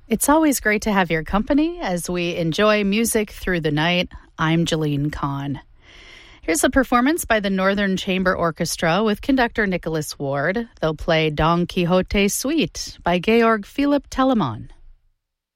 It's always great to have your company as we enjoy music through the night. I'm Jeline Kahn. Here's a performance by the Northern Chamber Orchestra with conductor Nicholas Ward. They'll play Don Quixote Suite by Georg Philipp Telemann.